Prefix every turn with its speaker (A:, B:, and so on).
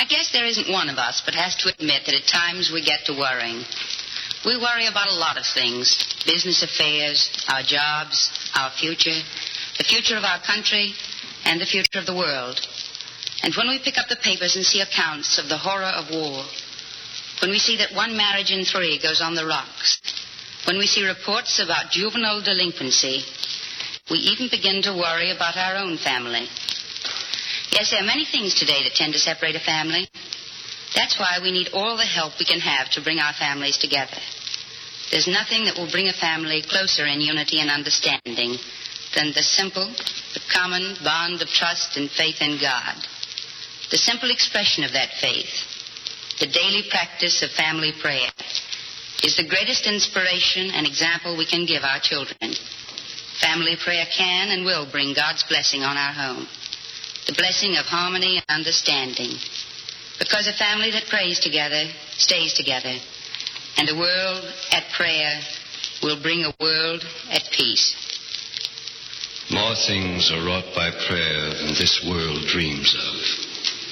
A: I guess there isn't one of us but has to admit that at times we get to worrying. We worry about a lot of things. Business affairs, our jobs, our future, the future of our country, and the future of the world. And when we pick up the papers and see accounts of the horror of war, when we see that 1 marriage in 3 goes on the rocks, when we see reports about juvenile delinquency, we even begin to worry about our own family. Yes, there are many things today that tend to separate a family. That's why we need all the help we can have to bring our families together. There's nothing that will bring a family closer in unity and understanding than the simple, the common bond of trust and faith in God. The simple expression of that faith, the daily practice of family prayer, is the greatest inspiration and example we can give our children. Family prayer can and will bring God's blessing on our home, the blessing of harmony and understanding. Because a family that prays together stays together, and a world at prayer will bring a world at peace.
B: More things are wrought by prayer than this world dreams of.